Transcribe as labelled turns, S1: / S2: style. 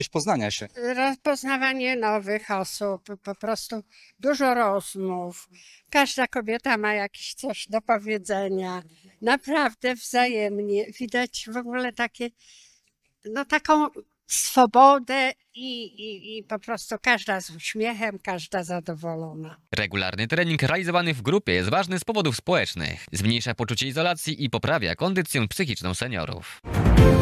S1: poznania się.
S2: Rozpoznawanie nowych osób, po prostu dużo rozmów. Każda kobieta ma jakieś coś do powiedzenia. Naprawdę wzajemnie. Widać w ogóle taką swobodę i po prostu każda z uśmiechem, każda zadowolona.
S3: Regularny trening realizowany w grupie jest ważny z powodów społecznych. Zmniejsza poczucie izolacji i poprawia kondycję psychiczną seniorów.